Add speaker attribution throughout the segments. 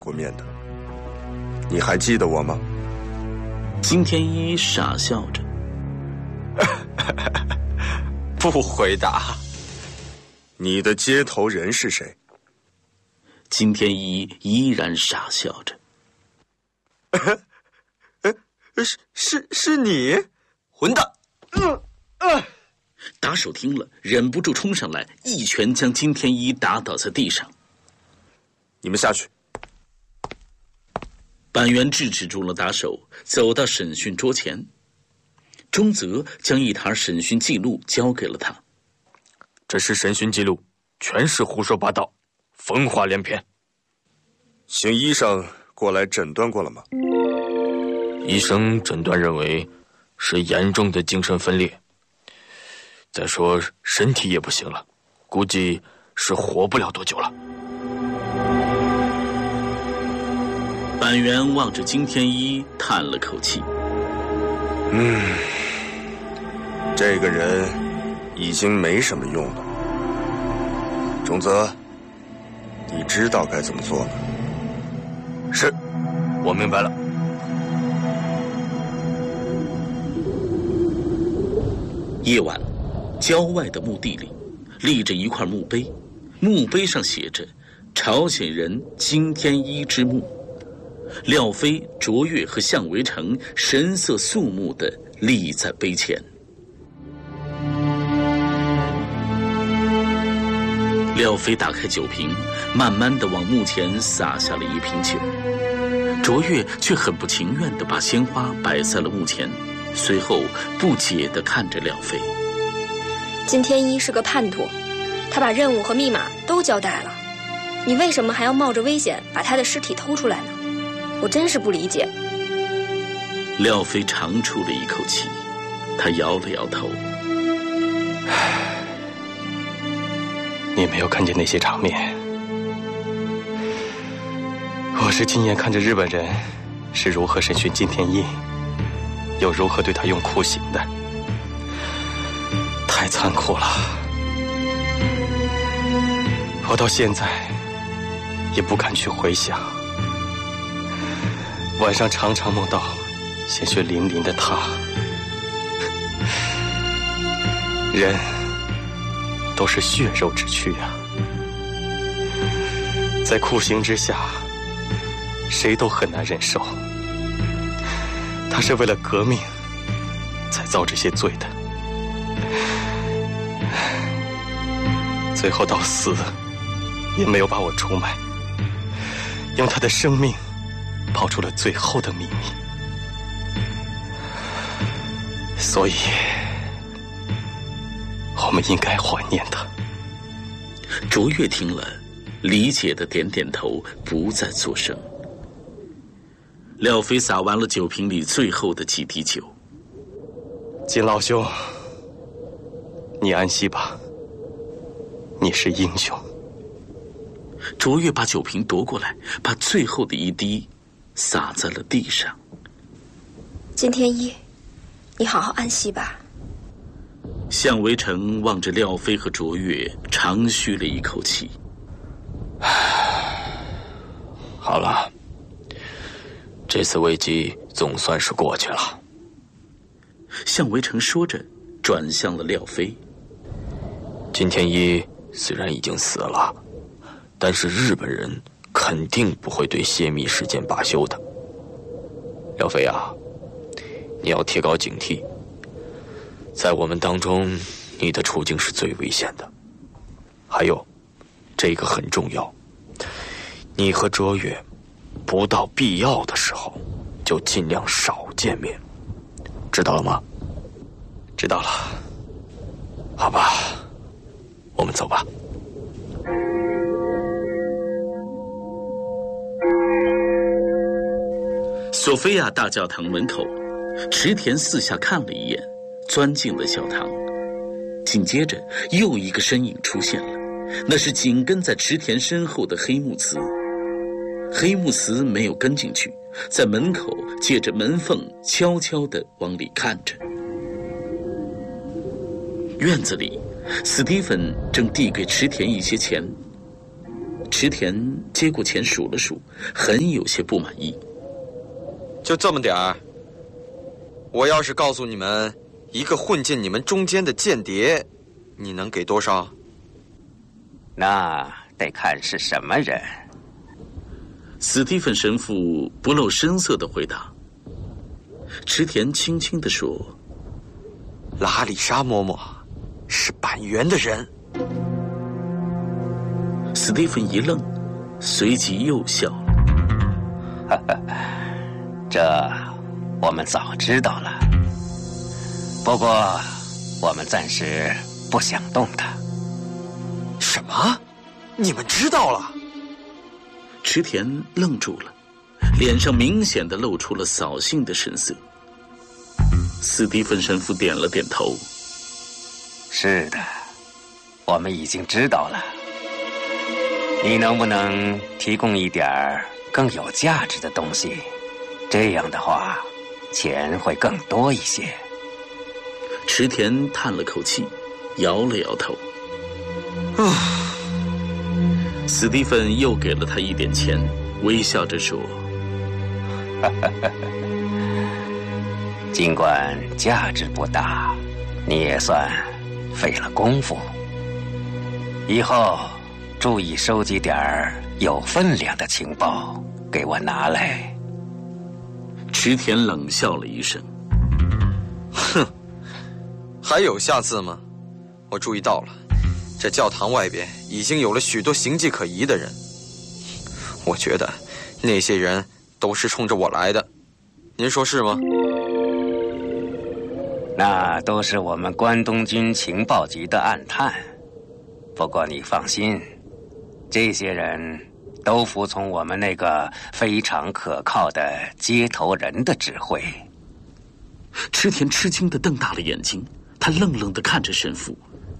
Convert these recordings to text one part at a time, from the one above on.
Speaker 1: 过面的，你还记得我吗？
Speaker 2: 金天一傻笑着，
Speaker 3: 不回答。
Speaker 1: 你的接头人是谁？
Speaker 2: 金天一依然傻笑着。
Speaker 3: 是你，混蛋！
Speaker 2: 打手听了，忍不住冲上来，一拳将金天一打倒在地上。
Speaker 1: 你们下去。
Speaker 2: 板垣制止住了打手，走到审讯桌前。中泽将一沓审讯记录交给了他。
Speaker 4: 这是审讯记录，全是胡说八道，疯话连篇。
Speaker 1: 请医生过来诊断过了吗？
Speaker 4: 医生诊断认为是严重的精神分裂，再说身体也不行了，估计是活不了多久了。
Speaker 2: 板垣望着金天一叹了口气。
Speaker 1: 这个人已经没什么用了。中泽，你知道该怎么做了？
Speaker 4: 是，我明白了。
Speaker 2: 夜晚，郊外的墓地里，立着一块墓碑，墓碑上写着“朝鲜人金天一之墓”。廖飞、卓越和向维成神色肃穆地立在碑前。廖飞打开酒瓶，慢慢地往墓前洒下了一瓶酒。卓越却很不情愿地把鲜花摆在了墓前，随后不解地看着廖飞。
Speaker 5: 金天一是个叛徒，他把任务和密码都交代了，你为什么还要冒着危险把他的尸体偷出来呢？我真是不理解。
Speaker 2: 廖飞长出了一口气，他摇了摇头。
Speaker 6: 你没有看见那些场面，我是亲眼看着日本人是如何审讯金天一，又如何对他用酷刑的，太残酷了。我到现在也不敢去回想。晚上常常梦到鲜血淋淋的他。人都是血肉之躯啊，在酷刑之下，谁都很难忍受。他是为了革命才遭这些罪的，最后到死也没有把我出卖，用他的生命抛出了最后的秘密。所以我们应该怀念他。
Speaker 2: 卓越听了，理解的点点头，不再作声。廖飞洒完了酒瓶里最后的几滴酒。
Speaker 6: 金老兄，你安息吧，你是英雄。
Speaker 2: 卓越把酒瓶夺过来，把最后的一滴洒在了地上。
Speaker 5: 金天一，你好好安息吧。
Speaker 2: 向维成望着廖飞和卓越，长吁了一口气。
Speaker 4: 好了，这次危机总算是过去了。
Speaker 2: 向维成说着，转向了廖飞。
Speaker 4: 金天一虽然已经死了，但是日本人肯定不会对泄密事件罢休的。廖飞啊，你要提高警惕。在我们当中，你的处境是最危险的。还有，这个很重要，你和卓越不到必要的时候就尽量少见面，知道了吗？
Speaker 6: 知道了。
Speaker 4: 好吧，我们走吧。
Speaker 2: 索菲亚大教堂门口，池田四下看了一眼，钻进了教堂。紧接着，又一个身影出现了，那是紧跟在池田身后的黑木慈。黑木慈没有跟进去，在门口借着门缝悄悄地往里看着。院子里，史蒂芬正递给池田一些钱。池池田接过钱数了数，很有些不满意。
Speaker 3: 就这么点儿？我要是告诉你们一个混进你们中间的间谍，你能给多少？
Speaker 7: 那得看是什么人。
Speaker 2: 史蒂芬神父不露声色地回答。池田轻轻地说：“
Speaker 3: 拉里莎嬷嬷是板垣的人。”
Speaker 2: 史蒂芬一愣，随即又笑了。
Speaker 7: 这我们早知道了，不过我们暂时不想动它。
Speaker 3: 什么？你们知道了？
Speaker 2: 池田愣住了，脸上明显的露出了扫兴的神色。史蒂芬神父点了点头。
Speaker 7: 是的，我们已经知道了。你能不能提供一点更有价值的东西？这样的话，钱会更多一些。
Speaker 2: 池田叹了口气，摇了摇头。史蒂芬又给了他一点钱，微笑着说：“
Speaker 7: 尽管价值不大，你也算费了功夫。以后注意收集点有分量的情报，给我拿来。”
Speaker 2: 池田冷笑了一声：“
Speaker 3: 哼，还有下次吗？我注意到了，这教堂外边已经有了许多形迹可疑的人。我觉得那些人都是冲着我来的，您说是吗？”
Speaker 7: 那都是我们关东军情报局的暗探。不过你放心，这些人都服从我们那个非常可靠的接头人的指挥。
Speaker 2: 池田吃惊地瞪大了眼睛，他愣愣地看着神父。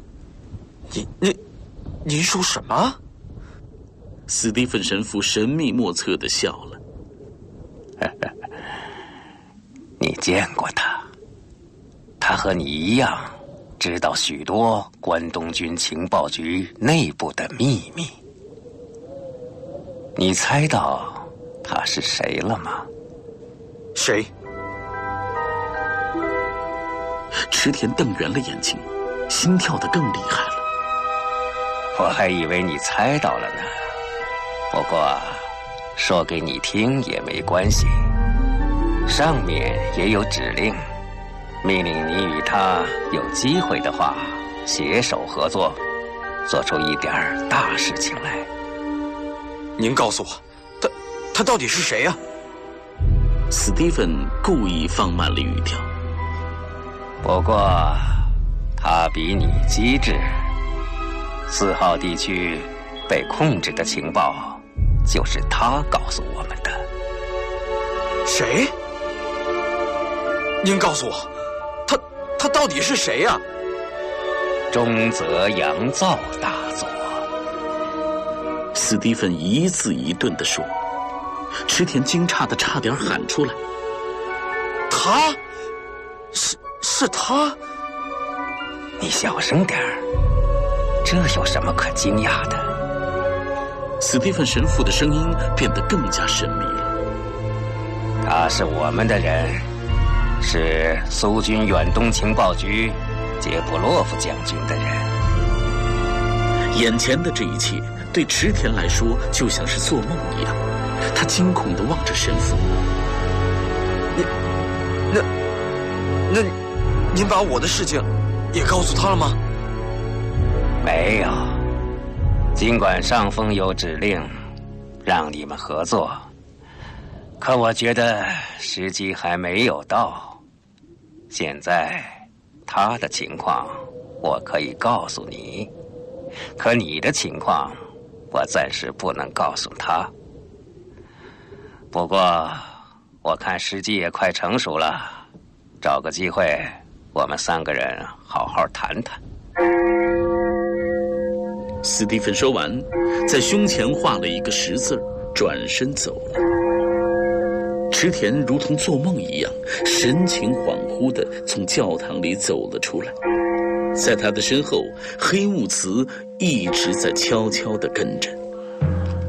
Speaker 3: 您说什么？
Speaker 2: 史蒂芬神父神秘莫测地笑了。
Speaker 7: 你见过他，他和你一样，知道许多关东军情报局内部的秘密。你猜到他是谁了吗？
Speaker 3: 谁？
Speaker 2: 池田瞪圆了眼睛，心跳得更厉害了。
Speaker 7: 我还以为你猜到了呢，不过说给你听也没关系。上面也有指令，命令你与他有机会的话，携手合作，做出一点大事情来。
Speaker 3: 您告诉我，他到底是谁呀？
Speaker 2: 史蒂芬故意放慢了语调。
Speaker 7: 不过他比你机智。4号地区被控制的情报，就是他告诉我们的。
Speaker 3: 谁？您告诉我，他到底是谁呀？
Speaker 7: 中泽洋造大佐。
Speaker 2: 史蒂芬一字一顿地说。池田惊诧的差点喊出来：“
Speaker 3: 他？是他？”
Speaker 7: 你小声点儿，这有什么可惊讶的？
Speaker 2: 史蒂芬神父的声音变得更加神秘了。
Speaker 7: 他是我们的人，是苏军远东情报局杰布洛夫将军的人。
Speaker 2: 眼前的这一切对池田来说就像是做梦一样，他惊恐地望着神父。
Speaker 3: 那您把我的事情也告诉他了吗？
Speaker 7: 没有，尽管上峰有指令让你们合作，可我觉得时机还没有到。现在他的情况我可以告诉你，可你的情况我暂时不能告诉他。不过我看时机也快成熟了，找个机会我们3个人好好谈谈。
Speaker 2: 史蒂芬说完，在胸前画了一个10字，转身走了。池田如同做梦一样，神情恍惚地从教堂里走了出来。在他的身后，黑木慈一直在悄悄地跟着。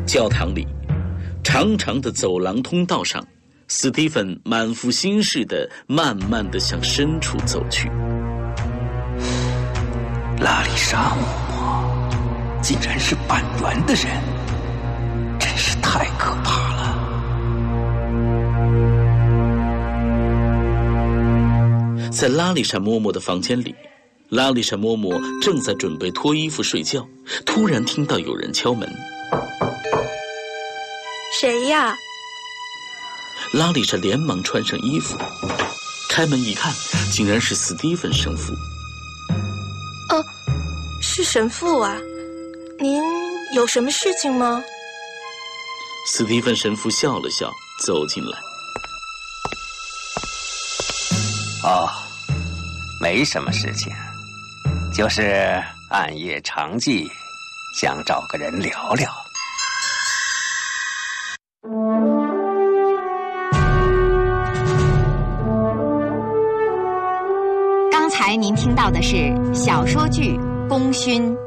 Speaker 2: 教堂里，长长的走廊通道上，斯蒂芬满腹心事地慢慢地向深处走去。
Speaker 7: 拉丽莎嬷嬷竟然是板垣的人，真是太可怕了。
Speaker 2: 在拉丽莎嬷嬷的房间里，拉丽莎嬷嬷正在准备脱衣服睡觉，突然听到有人敲门。
Speaker 5: 谁呀？
Speaker 2: 拉丽莎连忙穿上衣服，开门一看，竟然是斯蒂芬神父。
Speaker 8: 哦，是神父啊，您有什么事情吗？
Speaker 2: 斯蒂芬神父笑了笑，走进来。
Speaker 7: 哦，没什么事情，就是暗夜长寂，想找个人聊聊。
Speaker 9: 刚才您听到的是小说剧《功勋》。